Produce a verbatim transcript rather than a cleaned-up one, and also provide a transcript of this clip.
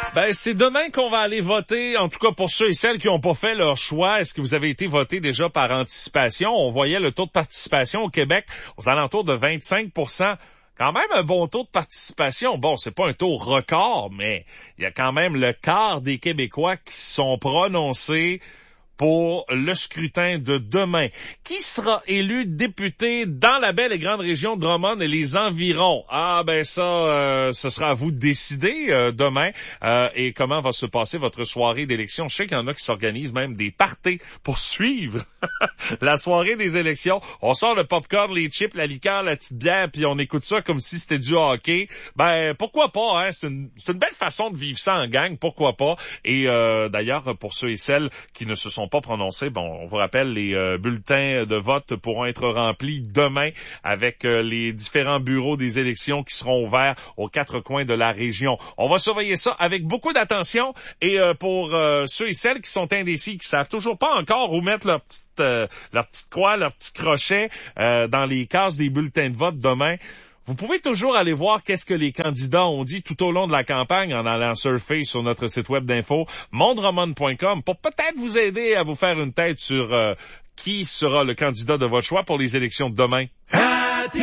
Ben, c'est demain qu'on va aller voter, en tout cas pour ceux et celles qui n'ont pas fait leur choix. Est-ce que vous avez été voté déjà par anticipation? On voyait le taux de participation au Québec aux alentours de vingt-cinq pour cent. Quand même un bon taux de participation. Bon, c'est pas un taux record, mais il y a quand même le quart des Québécois qui se sont prononcés pour le scrutin de demain. Qui sera élu député dans la belle et grande région de Drummond et les environs? Ah ben ça, euh, ce sera à vous de décider euh, demain. Euh, et comment va se passer votre soirée d'élection? Je sais qu'il y en a qui s'organisent même des parties pour suivre la soirée des élections. On sort le popcorn, les chips, la liqueur, la petite bière, puis on écoute ça comme si c'était du hockey. Ben pourquoi pas, hein? C'est une, c'est une belle façon de vivre ça en gang, pourquoi pas? Et euh, d'ailleurs, pour ceux et celles qui ne se sont pas prononcés, bon, on vous rappelle, les euh, bulletins de vote pourront être remplis demain avec euh, les différents bureaux des élections qui seront ouverts aux quatre coins de la région. On va surveiller ça avec beaucoup d'attention et euh, pour euh, ceux et celles qui sont indécis, qui savent toujours pas encore où mettre leur petite, euh, leur petite croix, leur petit crochet euh, dans les cases des bulletins de vote demain, vous pouvez toujours aller voir qu'est-ce que les candidats ont dit tout au long de la campagne en allant surfer sur notre site web d'info mondroman point com pour peut-être vous aider à vous faire une tête sur euh, qui sera le candidat de votre choix pour les élections de demain.